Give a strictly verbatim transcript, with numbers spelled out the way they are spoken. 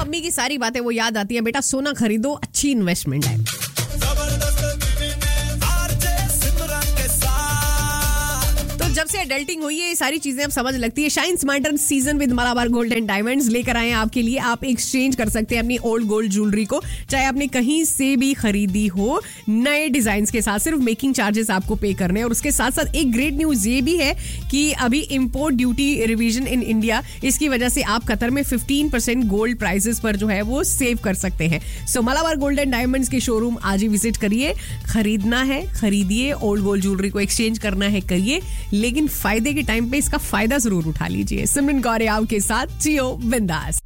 Mummy की सारी बातें वो याद आती है, बेटा सोना खरीदो, अच्छी इन्वेस्टमेंट है। जब से एडल्टिंग हुई है ये सारी चीजें अब समझ लगती है। Shine smarter season with Malabar gold and diamonds लेकर आए हैं आपके लिए। आप एक्सचेंज कर सकते हैं अपनी ओल्ड गोल्ड ज्वेलरी को, चाहे आपने कहीं से भी खरीदी हो, नए डिजाइन के साथ। सिर्फ मेकिंग चार्जेस आपको पे करने हैं। और उसके साथ साथ एक ग्रेट न्यूज ये भी है कि अभी import duty revision in India, इसकी वजह से आप कतर में फिफ्टीन परसेंट गोल्ड प्राइसेस पर जो है वो सेव कर सकते हैं। सो मलाबार गोल्ड एंड डायमंड्स के शोरूम आज ही विजिट करिए। खरीदना है खरीदिए, ओल्ड गोल्ड ज्वेलरी को एक्सचेंज करना है करिए, लेकिन फायदे के टाइम पे इसका फायदा जरूर उठा लीजिए। सिमरन कौर आपके साथ, जियो बिंदास।